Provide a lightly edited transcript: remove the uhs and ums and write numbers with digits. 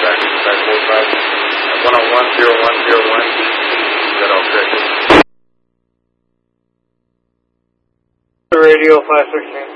back 45. 1010101. Is that all correct? Radio 516.